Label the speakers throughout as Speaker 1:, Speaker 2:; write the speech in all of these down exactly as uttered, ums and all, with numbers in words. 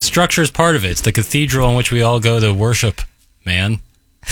Speaker 1: structure is part of it. It's the cathedral in which we all go to worship, man.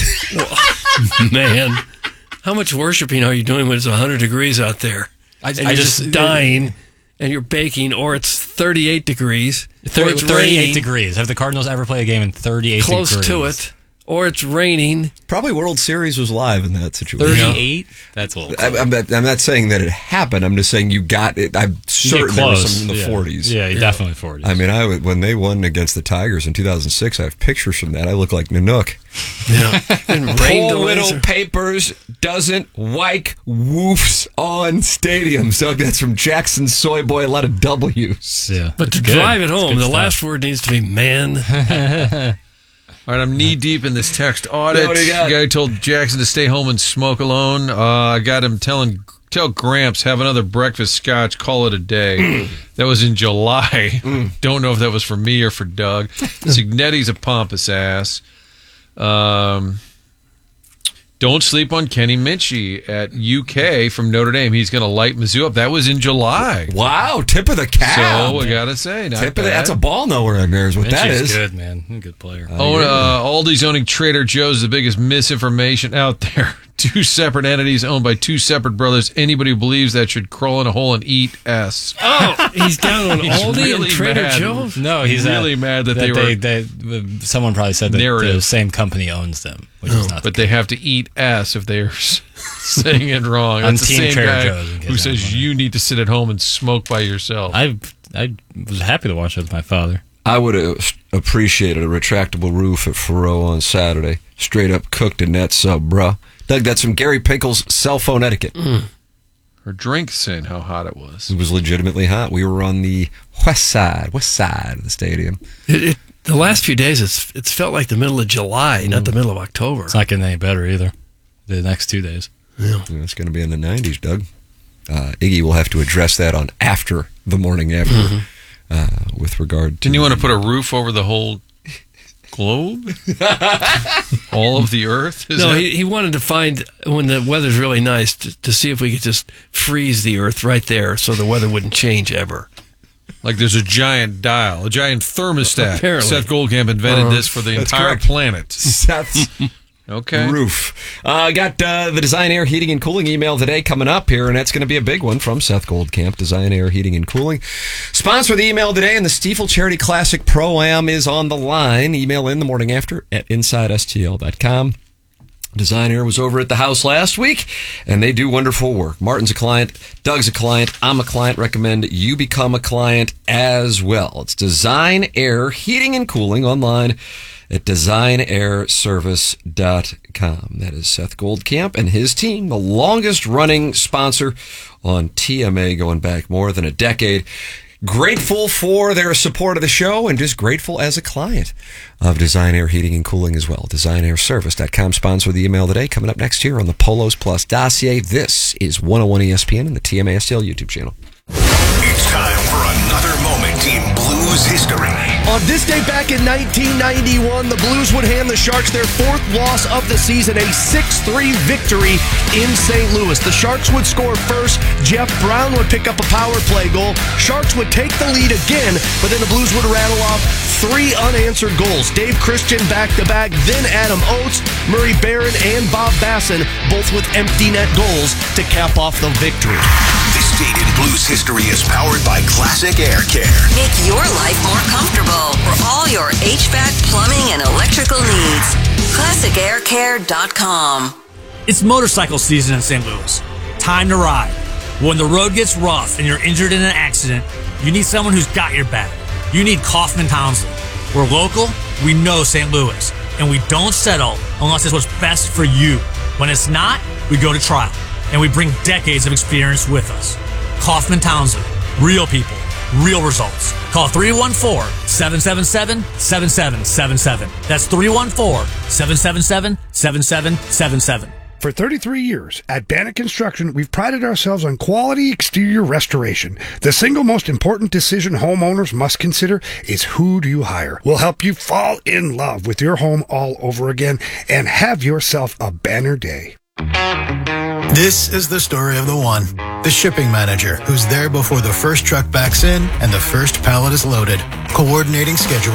Speaker 2: Man, how much worshiping are you doing when it's one hundred degrees out there?
Speaker 1: I,
Speaker 2: and
Speaker 1: I
Speaker 2: you're
Speaker 1: just,
Speaker 2: just dying, and you're baking, or it's thirty-eight degrees,
Speaker 1: thirty,
Speaker 2: or it's
Speaker 1: thirty-eight
Speaker 2: raining,
Speaker 1: degrees. Have the Cardinals ever played a game in thirty-eight
Speaker 2: close
Speaker 1: degrees?
Speaker 2: Close to it. Or it's raining.
Speaker 3: Probably World Series was live in that situation.
Speaker 1: thirty-eight? That's a little
Speaker 3: I, I'm, not, I'm not saying that it happened. I'm just saying you got it. I'm certain there was some in the
Speaker 1: yeah.
Speaker 3: forties.
Speaker 1: Yeah, yeah, definitely forties.
Speaker 3: I mean, I when they won against the Tigers in two thousand six, I have pictures from that. I look like Nanook.
Speaker 2: Yeah. And rain
Speaker 3: Poor
Speaker 2: delays
Speaker 3: little
Speaker 2: are-
Speaker 3: papers doesn't like woofs on stadiums. Doug, that's from Jackson Soy Boy. A lot of W's.
Speaker 1: Yeah,
Speaker 2: But to
Speaker 1: good.
Speaker 2: drive it
Speaker 1: It's
Speaker 2: home,
Speaker 1: good
Speaker 2: the
Speaker 1: stuff.
Speaker 2: last word needs to be man.
Speaker 4: All right, I'm knee deep in this text audit.
Speaker 3: What do you got?
Speaker 4: The guy told Jackson to stay home and smoke alone. Uh, I got him telling tell Gramps have another breakfast scotch. Call it a day. That was in July. Don't know if that was for me or for Doug. Signetti's a pompous ass. Um, don't sleep on Kenny Minchie at U K from Notre Dame. He's going to light Mizzou up. That was in July.
Speaker 3: Wow, tip of the cap.
Speaker 4: So I gotta say, not
Speaker 3: tip of the,
Speaker 4: bad.
Speaker 3: that's a ball nowhere in there is what that
Speaker 1: Minchie's
Speaker 3: is.
Speaker 1: good, man. He's a good player.
Speaker 4: Oh, uh, Aldi's owning Trader Joe's, the biggest misinformation out there. Two separate entities owned by two separate brothers. Anybody who believes that should crawl in a hole and eat S.
Speaker 2: Oh, he's down on
Speaker 4: He's
Speaker 2: Aldi
Speaker 4: really
Speaker 2: and Trader
Speaker 4: mad.
Speaker 2: Joe's?
Speaker 1: No, he's
Speaker 4: really
Speaker 1: uh,
Speaker 4: mad that they were-
Speaker 1: They, they, someone probably said that
Speaker 4: Narrative.
Speaker 1: the same company owns them, which is not.
Speaker 4: But they have to eat ass if they're saying it wrong.
Speaker 1: I'm
Speaker 4: That's the
Speaker 1: Team
Speaker 4: same
Speaker 1: Trader
Speaker 4: guy
Speaker 1: Joe's, in case
Speaker 4: who
Speaker 1: you
Speaker 4: says
Speaker 1: don't know.
Speaker 4: you need to sit at home and smoke by yourself.
Speaker 1: I I was happy to watch it with my father.
Speaker 3: I would have appreciated a retractable roof at Faroe on Saturday. Straight up cooked in that sub, bruh. Doug, that's from Gary Pinkel's cell phone etiquette.
Speaker 4: Her drink saying how hot it was.
Speaker 3: It was legitimately hot. We were on the west side, west side of the stadium.
Speaker 2: It, it, the last few days, it's it's felt like the middle of July, not the middle of October.
Speaker 1: It's not getting any better either. The next two days.
Speaker 2: Yeah.
Speaker 3: You know, it's going to be in the nineties, Doug. Uh, Iggy will have to address that on after the morning after
Speaker 2: Mm-hmm.
Speaker 3: uh, with regard to...
Speaker 4: Didn't you want to put a roof over the whole globe? All of the earth? Is
Speaker 2: No,
Speaker 4: that-
Speaker 2: he, he wanted to find, when the weather's really nice, to, to see if we could just freeze the earth right there so the weather wouldn't change ever.
Speaker 4: Like there's a giant dial, a giant thermostat.
Speaker 2: Apparently.
Speaker 4: Seth Goldcamp invented
Speaker 2: Uh-huh.
Speaker 4: this for the
Speaker 3: That's
Speaker 4: entire
Speaker 3: correct.
Speaker 4: planet.
Speaker 3: Seth's
Speaker 4: Okay.
Speaker 3: roof. I uh, got uh, the Design Air Heating and Cooling email today coming up here, and that's going to be a big one from Seth Goldcamp, Design Air Heating and Cooling. Sponsor the email today, and the Stiefel Charity Classic Pro-Am is on the line. Email in the morning after at inside s t l dot com. Design Air was over at the house last week, and they do wonderful work. Martin's a client, Doug's a client, I'm a client. Recommend you become a client as well. It's Design Air Heating and Cooling online at design air service dot com. That is Seth Goldcamp and his team, the longest running sponsor on T M A going back more than a decade. Grateful for their support of the show and just grateful as a client of Design Air Heating and Cooling as well. design air service dot com sponsor the email today. Coming up next year on the Polos Plus dossier. This is one oh one E S P N and the T M A S T L YouTube channel.
Speaker 5: It's time for another moment in Blues history.
Speaker 6: On this day back in nineteen ninety-one, the Blues would hand the Sharks their fourth loss of the season, a six three victory in Saint Louis. The Sharks would score first. Jeff Brown would pick up a power play goal. Sharks would take the lead again, but then the Blues would rattle off three unanswered goals. Dave Christian back-to-back, then Adam Oates, Murray Barron, and Bob Basson, both with empty net goals to cap off the victory.
Speaker 5: This date in Blues history is powered by Classic Air Care.
Speaker 7: Make your life more comfortable for all your H V A C, plumbing, and electrical needs. classic air care dot com.
Speaker 8: It's motorcycle season in Saint Louis. Time to ride. When the road gets rough and you're injured in an accident, you need someone who's got your back. You need Kaufman Townsley. We're local, we know Saint Louis, and we don't settle unless it's what's best for you. When it's not, we go to trial, and we bring decades of experience with us. Kaufman Townsley. Real people. Real results. Call three one four, seven seven seven, seven seven seven seven. That's three one four, seven seven seven, seven seven seven seven.
Speaker 9: For thirty-three years, at Bannock Construction, we've prided ourselves on quality exterior restoration. The single most important decision homeowners must consider is who do you hire. We'll help you fall in love with your home all over again and have yourself a banner day.
Speaker 10: This is the story of the one, the shipping manager, who's there before the first truck backs in and the first pallet is loaded, coordinating schedules,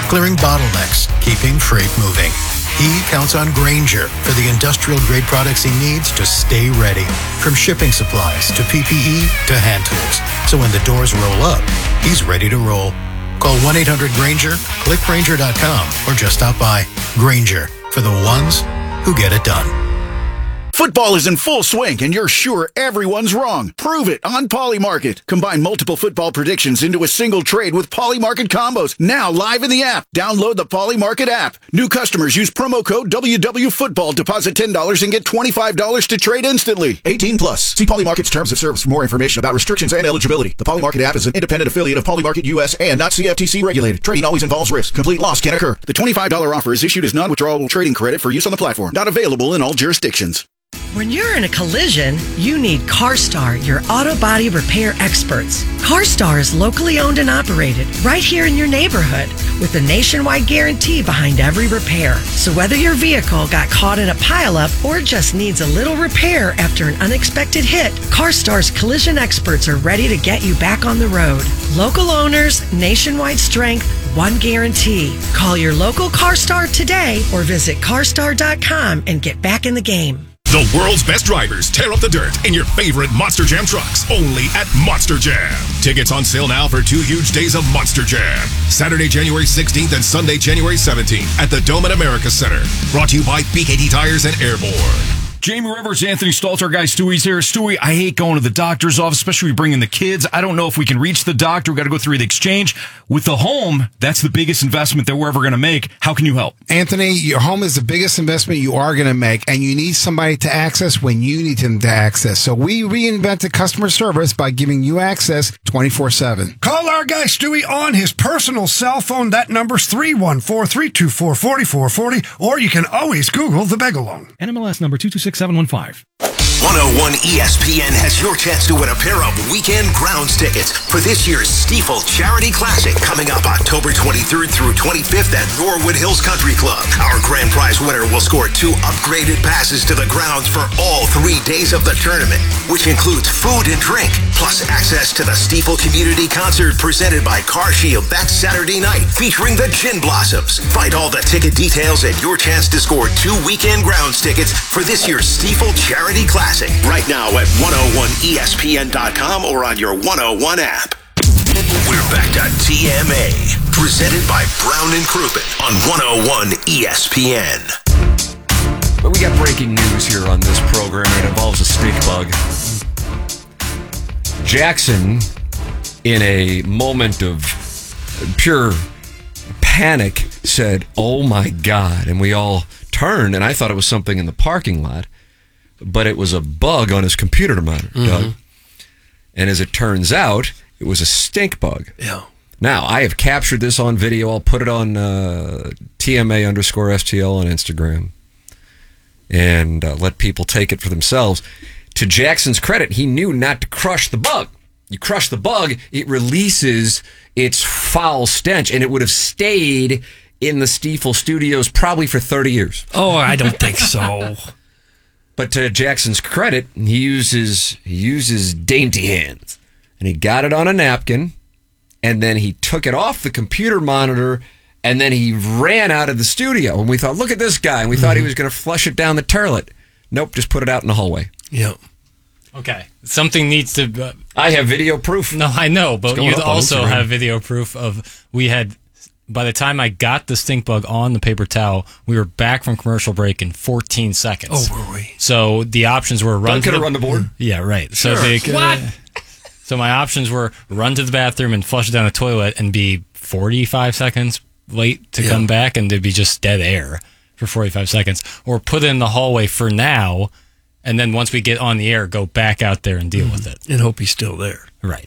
Speaker 10: clearing bottlenecks, keeping freight moving. He counts on Grainger for the industrial-grade products he needs to stay ready. From shipping supplies to P P E to hand tools. So when the doors roll up, he's ready to roll. Call one eight hundred Grainger, click Grainger dot com, or just stop by. Grainger, for the ones who get it done.
Speaker 11: Football is in full swing, and you're sure everyone's wrong. Prove it on Polymarket. Combine multiple football predictions into a single trade with Polymarket combos. Now live in the app. Download the Polymarket app. New customers use promo code W W Football. Deposit ten dollars and get twenty-five dollars to trade instantly. eighteen plus. See Polymarket's terms of service for more information about restrictions and eligibility. The Polymarket app is an independent affiliate of Polymarket U S and not C F T C regulated. Trading always involves risk. Complete loss can occur. The twenty-five dollars offer is issued as non-withdrawable trading credit for use on the platform. Not available in all jurisdictions.
Speaker 12: When you're in a collision, you need CarStar, your auto body repair experts. CarStar is locally owned and operated right here in your neighborhood with a nationwide guarantee behind every repair. So whether your vehicle got caught in a pileup or just needs a little repair after an unexpected hit, CarStar's collision experts are ready to get you back on the road. Local owners, nationwide strength, one guarantee. Call your local CarStar today or visit car star dot com and get back in the game.
Speaker 5: The world's best drivers tear up the dirt in your favorite Monster Jam trucks, only at Monster Jam. Tickets on sale now for two huge days of Monster Jam. Saturday, January sixteenth and Sunday, January seventeenth at the Dome at America Center. Brought to you by B K T Tires and Airborne.
Speaker 13: Jamie Rivers, Anthony Stalter, guy Stewie's here. Stewie, I hate going to the doctor's office, especially bringing the kids. I don't know if we can reach the doctor. We've got to go through the exchange. With the home, that's the biggest investment that we're ever going to make. How can you help?
Speaker 14: Anthony, your home is the biggest investment you are going to make, and you need somebody to access when you need them to access. So we reinvented customer service by giving you access twenty-four seven.
Speaker 9: Call our guy Stewie on his personal cell phone. That number's three one four, three two four, four four four zero, or you can always Google the Begalong.
Speaker 15: N M L S number two two six seven one five.
Speaker 5: one oh one E S P N has your chance to win a pair of weekend grounds tickets for this year's Stiefel Charity Classic coming up October twenty-third through twenty-fifth at Norwood Hills Country Club. Our grand prize winner will score two upgraded passes to the grounds for all three days of the tournament, which includes food and drink, plus access to the Stiefel Community Concert presented by Car Shield that Saturday night, featuring the Gin Blossoms. Find all the ticket details and your chance to score two weekend grounds tickets for this year's Stiefel Charity Classic right now at one oh one E S P N dot com or on your one oh one app. We're back to T M A, presented by Brown and Crouppen on one oh one E S P N.
Speaker 3: But we got breaking news here on this program. It involves a stink bug. Jackson, in a moment of pure panic, said, "Oh my God." And we all turned, and I thought it was something in the parking lot, but it was a bug on his computer monitor, mm-hmm. Doug. And as it turns out, it was a stink bug.
Speaker 2: Yeah.
Speaker 3: Now, I have captured this on video. I'll put it on uh, T M A underscore S T L on Instagram and uh, let people take it for themselves. To Jackson's credit, he knew not to crush the bug. You crush the bug, it releases its foul stench, and it would have stayed in the Stiefel studios probably for thirty years.
Speaker 2: Oh, I don't think so.
Speaker 3: But to Jackson's credit, he uses he uses dainty hands, and he got it on a napkin, and then he took it off the computer monitor, and then he ran out of the studio. And we thought, look at this guy, and we mm-hmm. thought he was going to flush it down the toilet. Nope, just put it out in the hallway.
Speaker 2: Yeah.
Speaker 1: Okay, something needs to. Uh,
Speaker 3: I have video proof.
Speaker 1: No, I know, but you also
Speaker 3: Instagram.
Speaker 1: have video proof of we had. By the time I got the stink bug on the paper towel, we were back from commercial break in fourteen seconds.
Speaker 2: Oh, were we?
Speaker 1: So the options were run.
Speaker 3: Duncan
Speaker 1: to the,
Speaker 3: run the board.
Speaker 1: Yeah, right.
Speaker 3: Sure.
Speaker 1: So they,
Speaker 2: what?
Speaker 1: Uh, so my options were run to the bathroom and flush it down the toilet and be forty-five seconds late to yeah. come back, and there'd be just dead air for forty-five seconds, or put it in the hallway for now, and then once we get on the air, go back out there and deal mm. with it
Speaker 2: and hope he's still there.
Speaker 1: Right.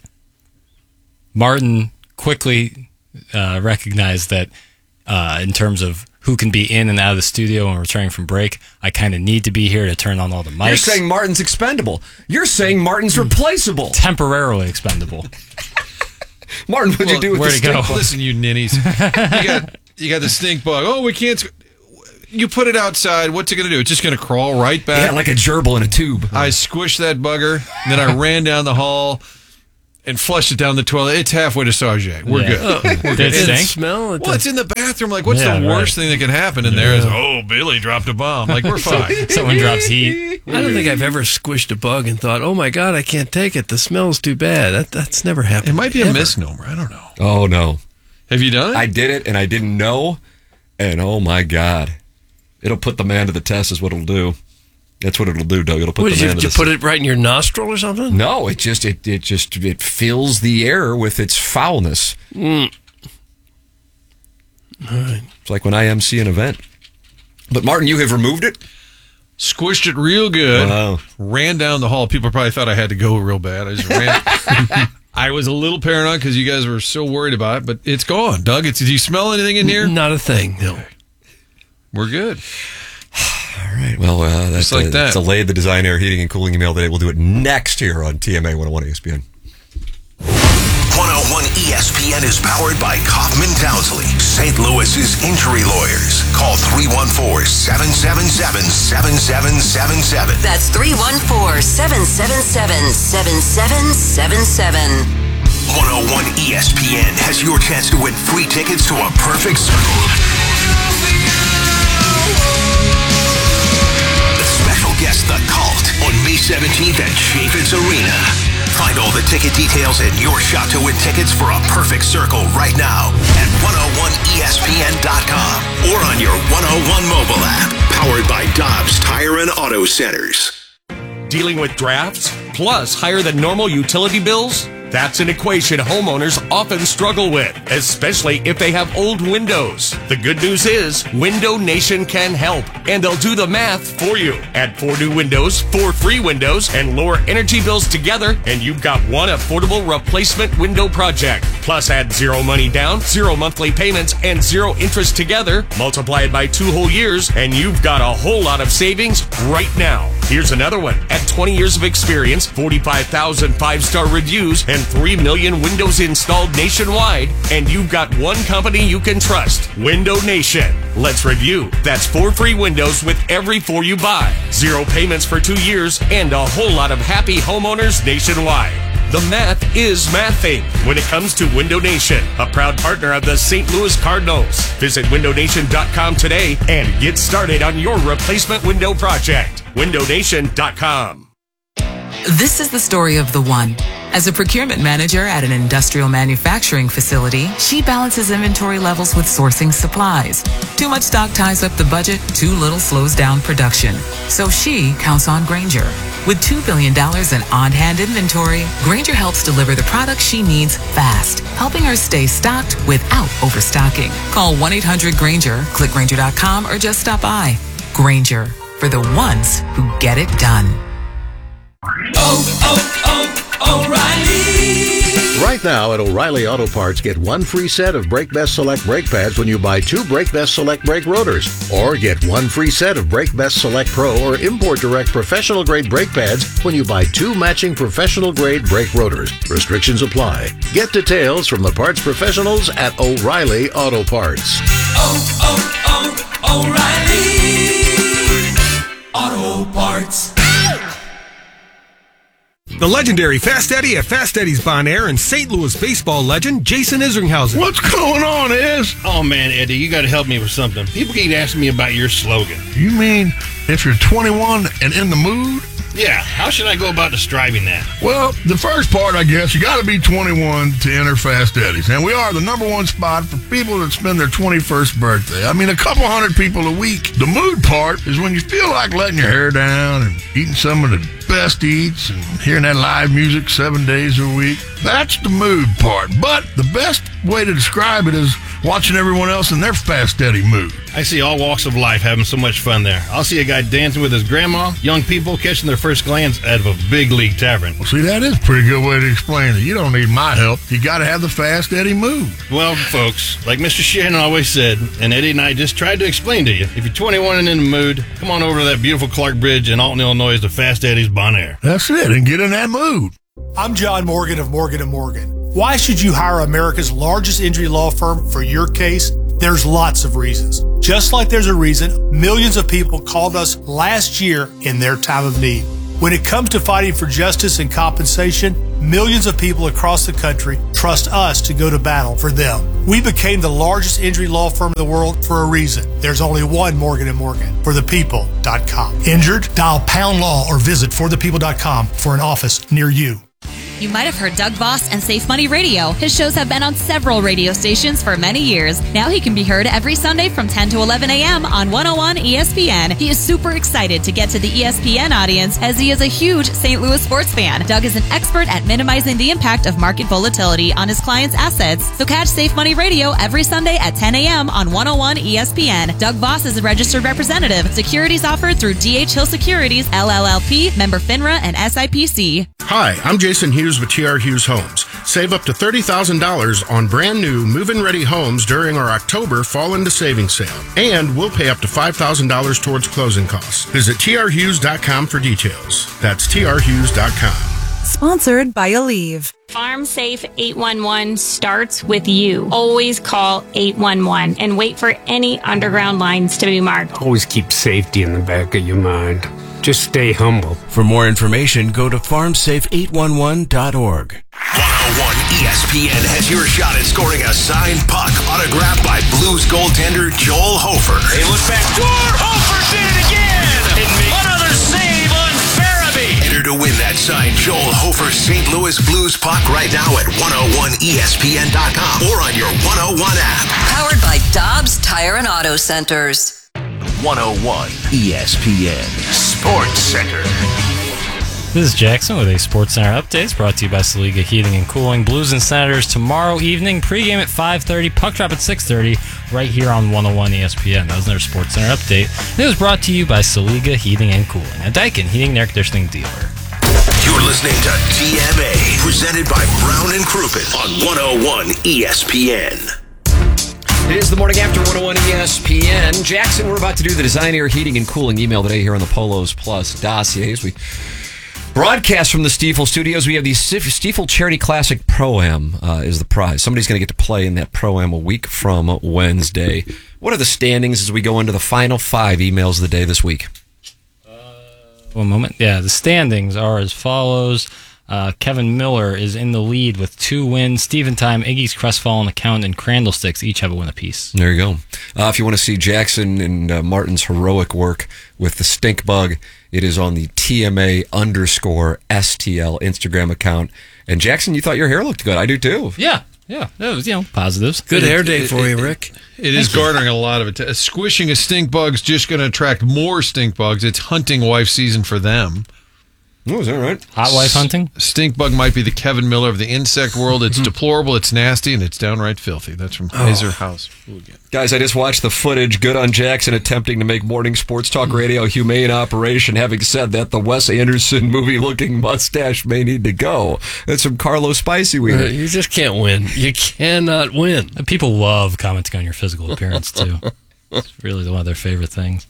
Speaker 1: Martin quickly uh, recognized that. Uh, in terms of who can be in and out of the studio when returning from break, I kind of need to be here to turn on all the mics.
Speaker 3: You're saying Martin's expendable. You're saying Martin's replaceable.
Speaker 1: Temporarily expendable.
Speaker 3: Martin, what'd
Speaker 1: well,
Speaker 3: you do with
Speaker 1: where
Speaker 3: the
Speaker 1: to
Speaker 3: stink
Speaker 1: go?
Speaker 3: bug?
Speaker 4: Listen, you ninnies. you got you got the stink bug. Oh, we can't. Sc- you put it outside. What's it going to do? It's just going to crawl right back.
Speaker 3: Yeah, like a gerbil in a tube.
Speaker 4: I squished that bugger. Then I ran down the hall. and flushed it down the toilet. It's halfway to Sauget. We're
Speaker 1: Yeah.
Speaker 4: good.
Speaker 1: Oh,
Speaker 4: We're
Speaker 1: did it
Speaker 4: good.
Speaker 1: stink?
Speaker 2: Smell it.
Speaker 4: Well, it's in the bathroom. Like, what's
Speaker 1: Yeah,
Speaker 4: the worst
Speaker 1: right.
Speaker 4: thing that can happen in there is, oh, Billy dropped a bomb. Like, we're fine.
Speaker 1: Someone drops heat.
Speaker 2: I don't think I've ever squished a bug and thought, oh my God, I can't take it. The smell's too bad. That, that's never happened.
Speaker 4: It might be a
Speaker 2: ever.
Speaker 4: misnomer. I don't know.
Speaker 3: Oh, no.
Speaker 4: Have you done it?
Speaker 3: I did it, and I didn't know. And oh, my God. It'll put the man to the test is what it'll do. That's what it'll do, Doug. It'll put
Speaker 2: What,
Speaker 3: the
Speaker 2: did you,
Speaker 3: man
Speaker 2: did
Speaker 3: to
Speaker 2: you
Speaker 3: the
Speaker 2: put it right in your nostril or something?
Speaker 3: No, it just it it just it fills the air with its foulness.
Speaker 2: Mm. All right.
Speaker 3: It's like when I M C an event. But Martin, you have removed it?
Speaker 4: Squished it real good.
Speaker 3: Wow.
Speaker 4: Ran down the hall. People probably thought I had to go real bad. I just ran. I was a little paranoid because you guys were so worried about it, but it's gone. Doug, it's, did you smell anything in here?
Speaker 2: Not a thing. No.
Speaker 4: We're good.
Speaker 3: All right. Well, uh, that's
Speaker 4: Just like
Speaker 3: uh,
Speaker 4: that.
Speaker 3: delayed the Design Air Heating and Cooling email today. We'll do it next here on T M A one oh one E S P N.
Speaker 5: one oh one E S P N is powered by Kaufman Townsley, Saint Louis's injury lawyers. Call three one four, seven seven seven, seven seven seven seven.
Speaker 7: That's three one four, seven seven seven, seven seven seven seven.
Speaker 5: one oh one E S P N has your chance to win free tickets to a perfect circle. The special guest, The Cult, on May seventeenth at Chaffetz Arena. Find all the ticket details and your shot to win tickets for a perfect circle right now at one oh one E S P N dot com or on your one oh one mobile app. Powered by Dobbs Tire and Auto Centers.
Speaker 6: Dealing with drafts plus higher than normal utility bills? That's an equation homeowners often struggle with, especially if they have old windows. The good news is Window Nation can help, and they'll do the math for you. Add four new windows, four free windows, and lower energy bills together, and you've got one affordable replacement window project. Plus add zero money down, zero monthly payments, and zero interest together. Multiply it by two whole years, and you've got a whole lot of savings right now. Here's another one. At twenty years of experience, forty-five thousand five-star reviews, and three million windows installed nationwide, and you've got one company you can trust, Window Nation. Let's review. That's four free windows with every four you buy, zero payments for two years, and a whole lot of happy homeowners nationwide. The math is mathing when it comes to Window Nation, a proud partner of the Saint Louis Cardinals. Visit window nation dot com today and get started on your replacement window project. window nation dot com.
Speaker 16: This is the story of the one. As a procurement manager at an industrial manufacturing facility, she balances inventory levels with sourcing supplies. Too much stock ties up the budget, too little slows down production. So she counts on Grainger. With two billion dollars in on-hand inventory, Grainger helps deliver the products she needs fast, helping her stay stocked without overstocking. Call one eight hundred Grainger, click Grainger dot com, or just stop by. Grainger, for the ones who get it done.
Speaker 17: Oh, oh, oh, O'Reilly!
Speaker 18: Right now at O'Reilly Auto Parts, get one free set of Brake Best Select brake pads when you buy two Brake Best Select brake rotors. Or get one free set of Brake Best Select Pro or Import Direct professional grade brake pads when you buy two matching professional grade brake rotors. Restrictions apply. Get details from the parts professionals at O'Reilly Auto Parts.
Speaker 17: Oh, oh, oh, O'Reilly! Auto Parts.
Speaker 19: The legendary Fast Eddie at Fast Eddie's Bon Air and Saint Louis baseball legend Jason Isringhausen.
Speaker 20: What's going on, Iz? Oh, man, Eddie, you got to help me with something. People keep asking me about your slogan.
Speaker 21: You mean if you're twenty-one and in the mood?
Speaker 20: Yeah, how should I go about describing that?
Speaker 21: Well, the first part, I guess, you got to be twenty-one to enter Fast Eddie's. And we are the number one spot for people that spend their twenty-first birthday. I mean, a couple hundred people a week. The mood part is when you feel like letting your hair down and eating some of the best eats and hearing that live music seven days a week. That's the mood part. But the best way to describe it is watching everyone else in their Fast Eddie mood.
Speaker 20: I see all walks of life having so much fun there. I'll see a guy dancing with his grandma, young people catching their first glance out of a big league tavern.
Speaker 21: Well, see, that is a pretty good way to explain it. You don't need my help. You got to have the Fast Eddie mood.
Speaker 20: Well, folks, like Mister Shannon always said, and Eddie and I just tried to explain to you, if you're twenty-one and in the mood, come on over to that beautiful Clark Bridge in Alton, Illinois to Fast Eddie's Bon Air.
Speaker 21: That's it, and get in that mood.
Speaker 22: I'm John Morgan of Morgan and Morgan. Why should you hire America's largest injury law firm for your case? There's lots of reasons. Just like there's a reason millions of people called us last year in their time of need. When it comes to fighting for justice and compensation, millions of people across the country trust us to go to battle for them. We became the largest injury law firm in the world for a reason. There's only one Morgan and Morgan, for the people dot com. Injured? Dial pound law or visit for the people dot com for an office near you.
Speaker 8: You might have heard Doug Voss and Safe Money Radio. His shows have been on several radio stations for many years. Now he can be heard every Sunday from ten to eleven a.m. on one oh one E S P N. He is super excited to get to the E S P N audience as he is a huge Saint Louis sports fan. Doug is an expert at minimizing the impact of market volatility on his clients' assets. So catch Safe Money Radio every Sunday at ten a.m. on one oh one E S P N. Doug Voss is a registered representative. Securities offered through D H Hill Securities, L L L P, member FINRA, and S I P C.
Speaker 10: Hi, I'm Jason Hughes with T R Hughes Homes. Save up to thirty thousand dollars on brand new move-in ready homes during our October Fall Into Savings sale. And we'll pay up to five thousand dollars towards closing costs. Visit T R Hughes dot com for details. That's T R Hughes dot com.
Speaker 23: Sponsored by Aleve.
Speaker 24: Farm Safe eight one one starts with you. Always call eight one one and wait for any underground lines to be marked.
Speaker 25: Always keep safety in the back of your mind. Just stay humble.
Speaker 26: For more information, go to farm safe eight one one dot org.
Speaker 5: one oh one E S P N has your shot at scoring a signed puck autographed by Blues goaltender Joel Hofer.
Speaker 17: They look back door. Hofer did it again. Another save on Farabee.
Speaker 5: Enter to win that signed Joel Hofer Saint Louis Blues puck right now at one oh one E S P N dot com or on your one oh one app.
Speaker 7: Powered by Dobbs Tire and Auto Centers.
Speaker 5: one oh one E S P N Sports Center.
Speaker 1: This is Jackson with a Sports Center update brought to you by Saliga Heating and Cooling. Blues and Senators tomorrow evening. Pregame at five thirty, puck drop at six thirty, right here on one oh one E S P N. That was their Sports Center update. It was brought to you by Saliga Heating and Cooling, a Daikin heating and air conditioning dealer.
Speaker 5: You're listening to T M A, presented by Brown and Crouppen on one oh one E S P N.
Speaker 3: It is the morning after one oh one E S P N. Jackson, we're about to do the Design Air Heating and Cooling email today here on the Polos Plus dossiers. We broadcast from the Stiefel studios. We have the Stiefel Charity Classic Pro-Am uh, is the prize. Somebody's going to get to play in that Pro-Am a week from Wednesday. What are the standings as we go into the final five emails of the day this week?
Speaker 1: One moment. Yeah, the standings are as follows. Uh, Kevin Miller is in the lead with two wins. Steven Time, Iggy's Crestfallen Account, and Crandlesticks each have a win apiece.
Speaker 3: There you go. Uh, if you want to see Jackson and uh, Martin's heroic work with the stink bug, it is on the T M A underscore S T L Instagram account. And Jackson, you thought your hair looked good. I do too.
Speaker 1: Yeah. Yeah, that was, you know, positives.
Speaker 2: Good
Speaker 4: It-
Speaker 2: hair day
Speaker 4: it-
Speaker 2: for
Speaker 4: it-
Speaker 2: you, Rick.
Speaker 4: It is garnering a lot of attention. Squishing a stink bug's just going to attract more stink bugs. It's hunting wife season for them.
Speaker 3: Oh, is that right?
Speaker 1: Hot wife hunting?
Speaker 4: Stink bug might be the Kevin Miller of the insect world. It's deplorable, it's nasty, and it's downright filthy. That's from Kaiser House.
Speaker 3: Guys, I just watched the footage. Good on Jackson attempting to make morning sports talk radio a humane operation. Having said that, the Wes Anderson movie-looking mustache may need to go. That's from Carlos Spicy Wiener.
Speaker 2: You just can't win. You cannot win.
Speaker 1: And people love commenting on your physical appearance, too. It's really one of their favorite things.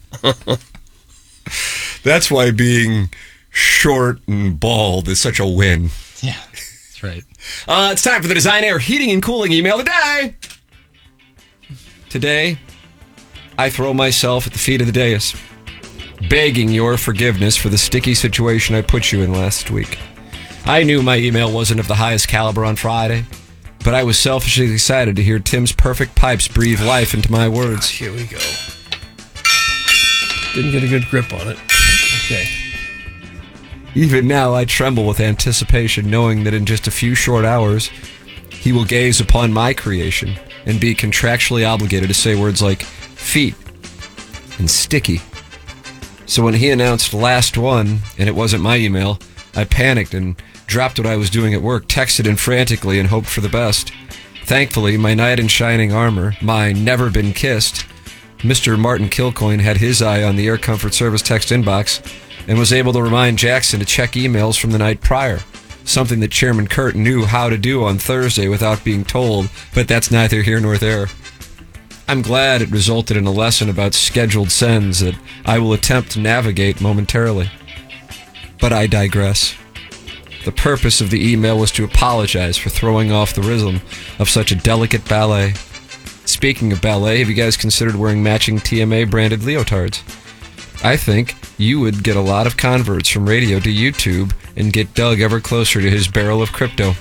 Speaker 3: That's why being short and bald is such a win.
Speaker 1: Yeah, that's right.
Speaker 3: Uh, it's time for the Design Air Heating and Cooling email of the day. Today, I throw myself at the feet of the dais, begging your forgiveness for the sticky situation I put you in last week. I knew my email wasn't of the highest caliber on Friday, but I was selfishly excited to hear Tim's perfect pipes breathe life into my words.
Speaker 2: Here we go. Didn't get a good grip on it. Okay.
Speaker 3: Even now, I tremble with anticipation, knowing that in just a few short hours, he will gaze upon my creation and be contractually obligated to say words like feet and sticky. So when he announced last one, and it wasn't my email, I panicked and dropped what I was doing at work, texted in frantically, and hoped for the best. Thankfully, my knight in shining armor, my never been kissed, Mister Martin Kilcoyne had his eye on the Air Comfort Service text inbox and was able to remind Jackson to check emails from the night prior, something that Chairman Kurt knew how to do on Thursday without being told, but that's neither here nor there. I'm glad it resulted in a lesson about scheduled sends that I will attempt to navigate momentarily. But I digress. The purpose of the email was to apologize for throwing off the rhythm of such a delicate ballet. Speaking of ballet, have you guys considered wearing matching T M A branded leotards? I think you would get a lot of converts from radio to YouTube and get Doug ever closer to his barrel of crypto.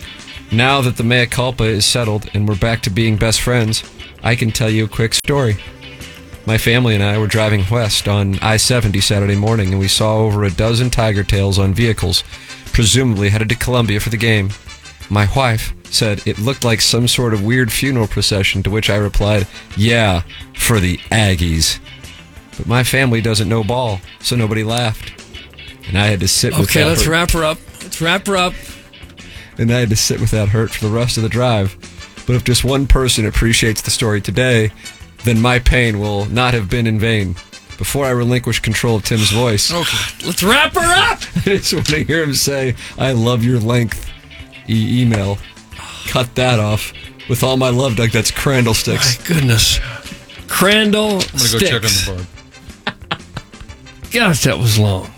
Speaker 3: Now that the mea culpa is settled and we're back to being best friends, I can tell you a quick story. My family and I were driving west on I seventy Saturday morning, and we saw over a dozen tiger tails on vehicles, presumably headed to Columbia for the game. My wife said it looked like some sort of weird funeral procession, to which I replied, yeah, for the Aggies. But my family doesn't know ball, so nobody laughed. And I had to sit with
Speaker 2: Okay,
Speaker 3: that
Speaker 2: let's
Speaker 3: hurt.
Speaker 2: wrap her up. Let's wrap her up.
Speaker 3: And I had to sit with that hurt for the rest of the drive. But if just one person appreciates the story today, then my pain will not have been in vain. Before I relinquish control of Tim's voice,
Speaker 2: Okay, let's wrap her up.
Speaker 3: I just want to hear him say, I love your length e- email. Cut that off. With all my love, Doug, that's Crandall Sticks.
Speaker 2: My goodness. Crandall
Speaker 4: I'm going to go check
Speaker 2: Sticks.
Speaker 4: on the bar.
Speaker 2: Gosh, that was long.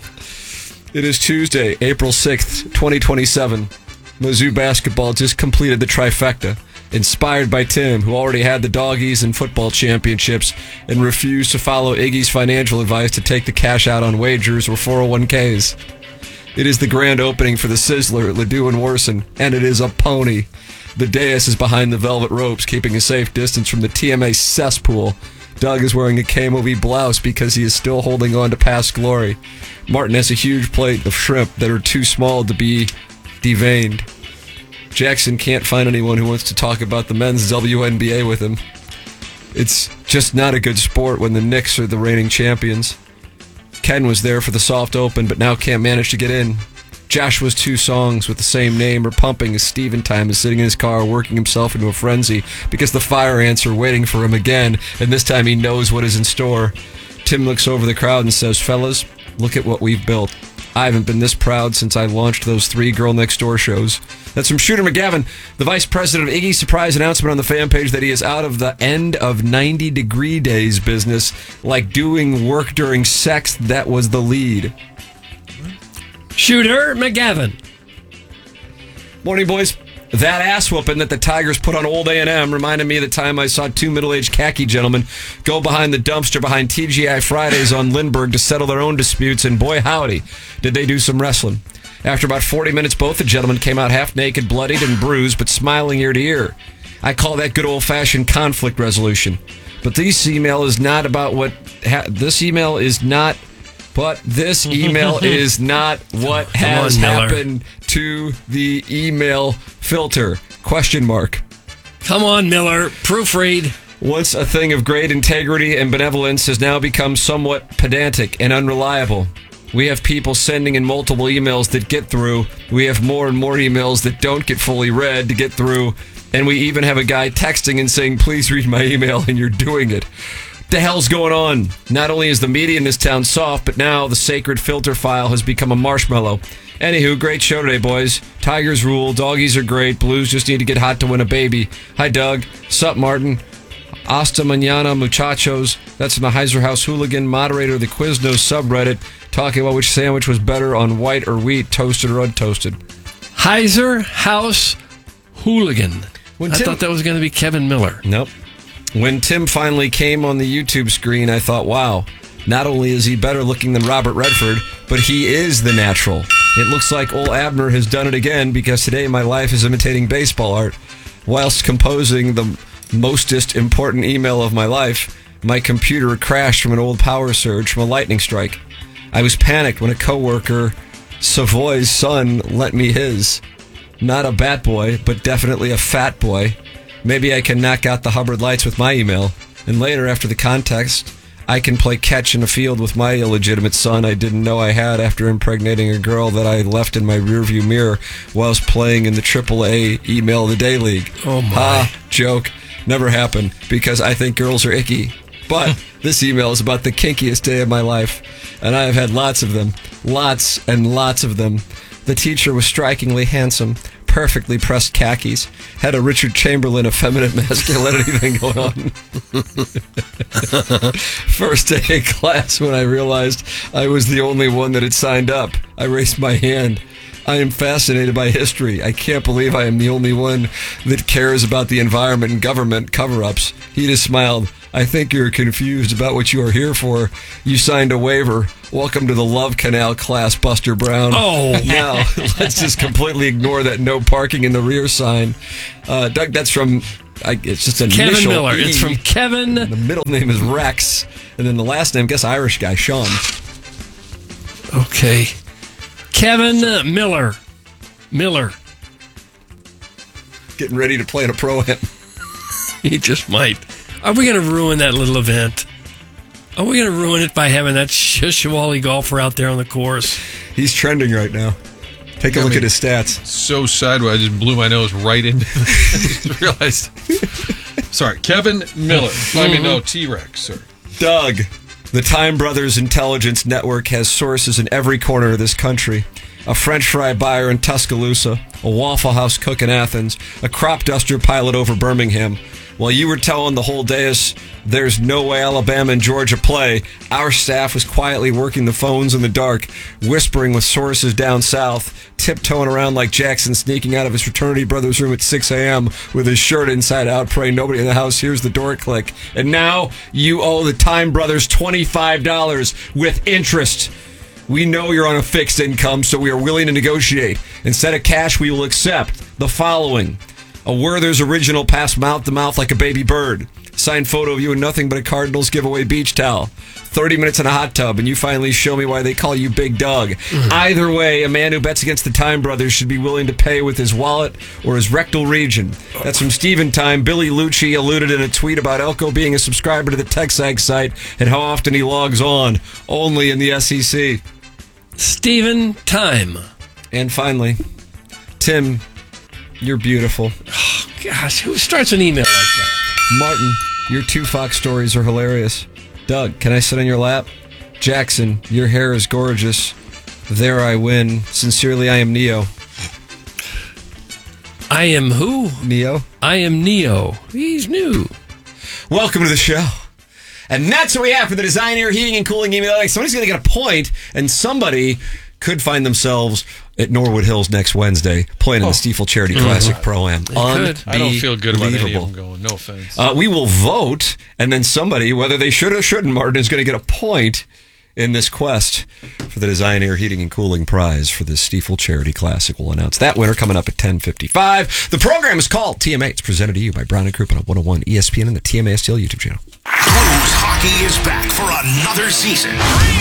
Speaker 3: It is Tuesday, April sixth, twenty twenty-seven. Mizzou basketball just completed the trifecta, inspired by Tim, who already had the doggies and football championships and refused to follow Iggy's financial advice to take the cash out on wagers or four oh one k's. It is the grand opening for the Sizzler at Ladue and Worson, and it is a pony. The dais is behind the velvet ropes, keeping a safe distance from the T M A cesspool. Doug is wearing a K M O V blouse because he is still holding on to past glory. Martin has a huge plate of shrimp that are too small to be deveined. Jackson can't find anyone who wants to talk about the men's W N B A with him. It's just not a good sport when the Knicks are the reigning champions. Ken was there for the soft open, but now can't manage to get in. Joshua's two songs with the same name are pumping as Steven Time is sitting in his car working himself into a frenzy because the fire ants are waiting for him again, and this time he knows what is in store. Tim looks over the crowd and says, fellas, look at what we've built. I haven't been this proud since I launched those three Girl Next Door shows. That's from Shooter McGavin, the vice president of Iggy's surprise announcement on the fan page that he is out of the end of ninety degree days business, like doing work during sex. That was the lead.
Speaker 2: Shooter McGavin.
Speaker 3: Morning, boys. That ass whooping that the Tigers put on old A and M reminded me of the time I saw two middle-aged khaki gentlemen go behind the dumpster behind T G I Fridays on Lindbergh to settle their own disputes, and boy howdy, did they do some wrestling. After about forty minutes, both the gentlemen came out half naked, bloodied, and bruised, but smiling ear to ear. I call that good old-fashioned conflict resolution. But this email is not about what... Ha- this email is not... But this email is not what has
Speaker 2: on, Miller.
Speaker 3: happened to the email filter. Question mark.
Speaker 2: Come on, Miller. Proofread.
Speaker 3: Once a thing of great integrity and benevolence has now become somewhat pedantic and unreliable. We have people sending in multiple emails that get through. We have more and more emails that don't get fully read to get through. And we even have a guy texting and saying, please read my email, and you're doing it. What the hell's going on? Not only is the media in this town soft, but now the sacred filter file has become a marshmallow. Anywho, great show today, boys. Tigers rule, doggies are great, Blues just need to get hot to win a baby. Hi, Doug. Sup, Martin. Hasta mañana, muchachos. That's from the Heiser House Hooligan, moderator of the Quiznos subreddit, talking about which sandwich was better on white or wheat, toasted or untoasted.
Speaker 2: Heiser House Hooligan.
Speaker 3: When
Speaker 2: I
Speaker 3: Tim-
Speaker 2: thought that was going to be Kevin Miller.
Speaker 3: Nope. When Tim finally came on the YouTube screen, I thought, wow, not only is he better looking than Robert Redford, but he is the natural. It looks like old Abner has done it again, because today my life is imitating baseball art. Whilst composing the mostest important email of my life, my computer crashed from an old power surge from a lightning strike. I was panicked when a coworker, Savoy's son, lent me his. Not a bat boy, but definitely a fat boy. Maybe I can knock out the Hubbard lights with my email, and later, after the context, I can play catch in a field with my illegitimate son I didn't know I had after impregnating a girl that I left in my rearview mirror whilst playing in the triple A Email of the Day League.
Speaker 2: Oh, my.
Speaker 3: Ah, joke. Never happened, because I think girls are icky. But this email is about the kinkiest day of my life, and I have had lots of them. Lots and lots of them. The teacher was strikingly handsome, perfectly pressed khakis, had a Richard Chamberlain effeminate masculinity thing going on. First day of class, when I realized I was the only one that had signed up, I raised my hand. I am fascinated by history. I can't believe I am the only one that cares about the environment and government cover-ups. He just smiled. I think you're confused about what you are here for. You signed a waiver. Welcome to the Love Canal class, Buster Brown.
Speaker 2: Oh.
Speaker 3: Now, let's just completely ignore that no parking in the rear sign. Uh, Doug, that's from, I, it's just an
Speaker 2: Kevin
Speaker 3: initial
Speaker 2: Miller.
Speaker 3: E.
Speaker 2: It's from Kevin.
Speaker 3: The middle name is Rex. And then the last name, guess Irish guy, Sean.
Speaker 2: Okay. Kevin Miller. Miller.
Speaker 3: Getting ready to play in a pro-am.
Speaker 2: He just might. Are we going to ruin that little event? Are we going to ruin it by having that Shishawali golfer out there on the course?
Speaker 3: He's trending right now. Take a
Speaker 4: I
Speaker 3: look
Speaker 4: mean,
Speaker 3: at his stats.
Speaker 4: So sideways, I just blew my nose right into it. I just realized. Sorry, Kevin Miller. I mean, no, T-Rex, sir.
Speaker 3: Doug, the Time Brothers Intelligence Network has sources in every corner of this country. A French fry buyer in Tuscaloosa, a Waffle House cook in Athens, a crop duster pilot over Birmingham. While you were telling the whole dais there's no way Alabama and Georgia play, our staff was quietly working the phones in the dark, whispering with sources down south, tiptoeing around like Jackson sneaking out of his fraternity brother's room at six a.m. with his shirt inside out, praying nobody in the house hears the door click. And now you owe the Time Brothers twenty-five dollars with interest. We know you're on a fixed income, so we are willing to negotiate. Instead of cash, we will accept the following. A Werther's original pass mouth to mouth like a baby bird. Signed photo of you in nothing but a Cardinals giveaway beach towel. thirty minutes in a hot tub, and you finally show me why they call you Big Doug. Mm. Either way, a man who bets against the Time Brothers should be willing to pay with his wallet or his rectal region. That's from Steven Time. Billy Lucci alluded in a tweet about Elko being a subscriber to the TexAg site and how often he logs on, only in the S E C.
Speaker 2: Steven Time.
Speaker 3: And finally, Tim, you're beautiful.
Speaker 2: Oh, gosh, who starts an email like that?
Speaker 3: Martin, your two Fox stories are hilarious. Doug, can I sit on your lap? Jackson, your hair is gorgeous. There I win. Sincerely, I am Neo.
Speaker 2: I am who?
Speaker 3: Neo.
Speaker 2: I am Neo. He's new.
Speaker 3: Welcome to the show. And that's what we have for the Design Air Heating and Cooling email. Like somebody's going to get a point, and somebody could find themselves at Norwood Hills next Wednesday playing in the Stiefel Charity Classic mm-hmm. Pro-Am.
Speaker 4: I don't feel good about any of them going. No offense.
Speaker 3: Uh, we will vote, and then somebody, whether they should or shouldn't, Martin, is going to get a point in this quest for the Design Air Heating and Cooling prize for the Stiefel Charity Classic. We'll announce that winner coming up at ten fifty-five. The program is called T M A. It's presented to you by Brown and Crouppen on one oh one E S P N and the T M A S T L YouTube channel.
Speaker 5: Blues hockey is back for another season.